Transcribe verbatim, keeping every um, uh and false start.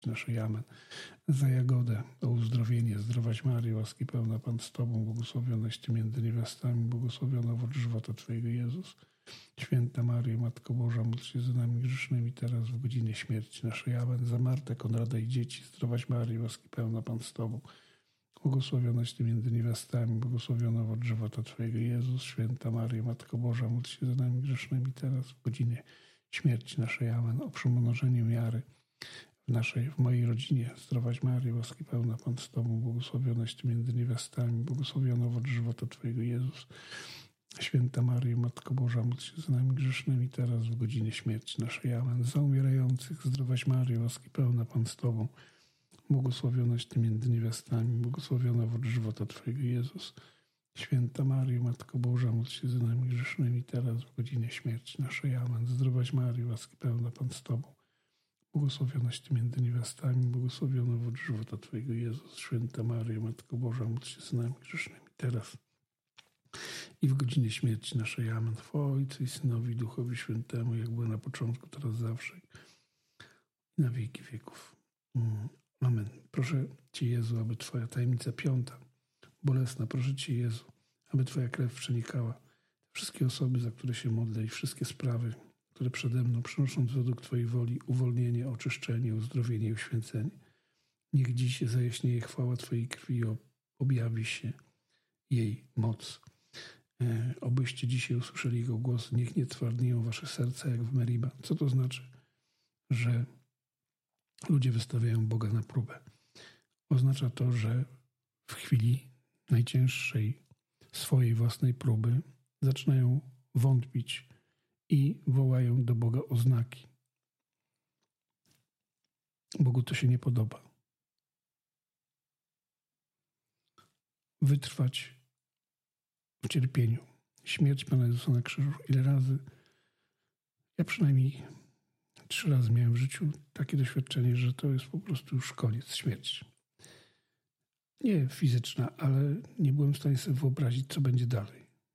naszej. Amen. Za Jagodę, o uzdrowienie, zdrowaś Maryjo, łaski pełna Pan z Tobą, błogosławionaś Ty między niewiastami, błogosławiona owoc żywota Twojego, Jezus. Święta Maryjo, Matko Boża, módl się za nami grzesznymi, teraz w godzinie śmierci naszej. Amen. Za Martę, Konrada i dzieci, zdrowaś Maryjo, łaski pełna Pan z Tobą, błogosławionaś Ty między niewiastami, błogosławiona owoc żywota Twojego, Jezus. Święta Maryjo, Matko Boża, módl się za nami grzesznymi, teraz w godzinie śmierci naszej. Amen. O przymnożeniu wiary w naszej, w mojej rodzinie, zdrowaś Maryjo, łaski pełna Pan z Tobą, błogosławionaś Ty między niewiastami, błogosławiona owoc żywota Twojego, Jezus. Święta Maryjo, Matko Boża, módl się za nami grzesznymi, teraz w godzinie śmierci naszej. Amen. Za umierających, zdrowaś Maryjo, łaski pełna Pan z Tobą, błogosławionaś Ty między niewiastami, błogosławiona owoc żywota Twojego, Jezus. Święta Maryjo, Matko Boża, módl się za nami grzesznymi, teraz w godzinie śmierci naszej. Amen. Zdrowaś Maryjo, łaski pełna Pan z Tobą, błogosławionaś Ty między niewiastami, błogosławiona owoc żywota Twojego, Jezus. Święta Maryjo, Matko Boża, módl się za nami grzesznymi, teraz i w godzinie śmierci naszej. Amen. Chwała Ojcu i Synowi, i Duchowi Świętemu, jak było na początku, teraz zawsze i na wieki wieków. Amen. Proszę Cię, Jezu, aby Twoja tajemnica piąta, bolesna, proszę Cię, Jezu, aby Twoja krew przenikała wszystkie osoby, za które się modlę, i wszystkie sprawy, które przede mną, przynosząc według Twojej woli uwolnienie, oczyszczenie, uzdrowienie i uświęcenie. Niech dziś zajaśnieje chwała Twojej krwi i objawi się jej moc. E, obyście dzisiaj usłyszeli Jego głos. Niech nie twardnieją Wasze serca jak w Meriba. Co to znaczy? Że ludzie wystawiają Boga na próbę. Oznacza to, że w chwili najcięższej swojej własnej próby zaczynają wątpić i wołają do Boga o znaki. Bogu to się nie podoba. Wytrwać w cierpieniu. Śmierć Pana Jezusa na krzyżu. Ile razy? Ja przynajmniej trzy razy miałem w życiu takie doświadczenie, że to jest po prostu już koniec, śmierć. Nie fizyczna, ale nie byłem w stanie sobie wyobrazić, co będzie dalej.